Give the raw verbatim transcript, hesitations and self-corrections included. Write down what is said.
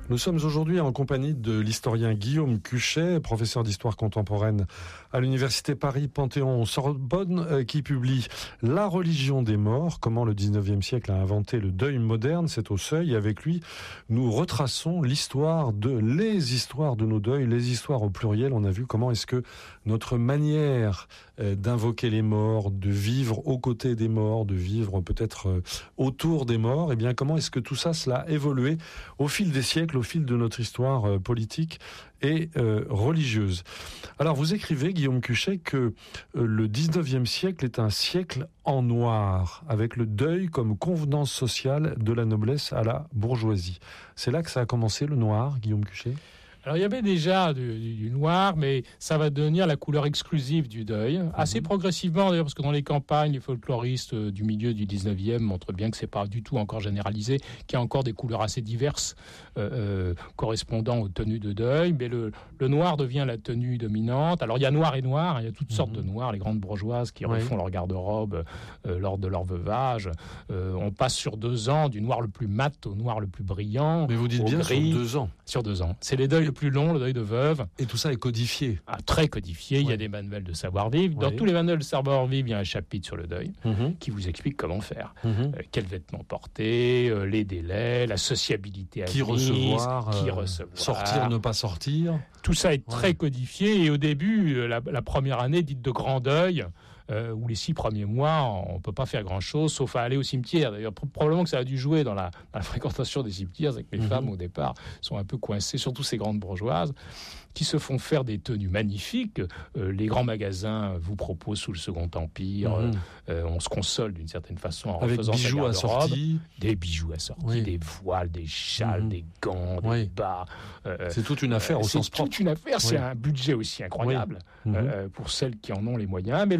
Nous sommes aujourd'hui en compagnie de l'historien Guillaume Cuchet, professeur d'histoire contemporaine à l'université Paris-Panthéon-Sorbonne, qui publie La religion des morts, comment le dix-neuvième siècle a inventé le deuil moderne. C'est au Seuil. Et avec lui, nous retraçons l'histoire de, les histoires de nos deuils, les histoires au pluriel. On a vu comment est-ce que notre manière d'invoquer les morts, de vivre aux côtés des morts, de vivre peut-être autour des morts, eh bien, comment est-ce que tout ça, cela a évolué au fil des siècles, au fil de notre histoire euh, politique et euh, religieuse. Alors, vous écrivez, Guillaume Cuchet, que euh, le dix-neuvième siècle est un siècle en noir, avec le deuil comme convenance sociale de la noblesse à la bourgeoisie. C'est là que ça a commencé, le noir, Guillaume Cuchet ? Alors, il y avait déjà du, du noir, mais ça va devenir la couleur exclusive du deuil, mmh. assez progressivement d'ailleurs, parce que dans les campagnes, les folkloristes du milieu du dix-neuvième montrent bien que c'est pas du tout encore généralisé, qu'il y a encore des couleurs assez diverses euh, euh, correspondant aux tenues de deuil, mais le, le noir devient la tenue dominante. Alors, il y a noir et noir, il y a toutes mmh. sortes de noirs, les grandes bourgeoises qui oui. refont leur garde-robe euh, lors de leur veuvage. Euh, on passe sur deux ans du noir le plus mat au noir le plus brillant. Mais vous dites bien gris, sur deux ans. Sur deux ans. C'est les deuils le plus long, le deuil de veuve. Et tout ça est codifié. Ah, très codifié. Ouais. Il y a des manuels de savoir-vivre. Dans ouais. tous les manuels de savoir-vivre, il y a un chapitre sur le deuil mm-hmm. qui vous explique comment faire. Mm-hmm. Euh, quels vêtements porter, euh, les délais, la sociabilité à qui mise, recevoir, qui euh, recevoir, sortir, ne pas sortir. Tout ça est ouais. très codifié. Et au début, la, la première année dite de grand deuil, Euh, où les six premiers mois, on ne peut pas faire grand-chose, sauf à aller au cimetière. D'ailleurs, probablement que ça a dû jouer dans la, dans la fréquentation des cimetières, c'est que les mmh. femmes, au départ, sont un peu coincées, surtout ces grandes bourgeoises, qui se font faire des tenues magnifiques. Euh, les grands magasins vous proposent sous le Second Empire, mmh. euh, on se console d'une certaine façon en avec refaisant bijoux sa garde-robe. Assortis. Des bijoux assortis, oui. des voiles, des châles, mmh. des gants, oui. des bas. Euh, c'est toute une affaire euh, au sens propre. C'est toute une affaire, oui. c'est un budget aussi incroyable oui. mmh. euh, pour celles qui en ont les moyens. Mais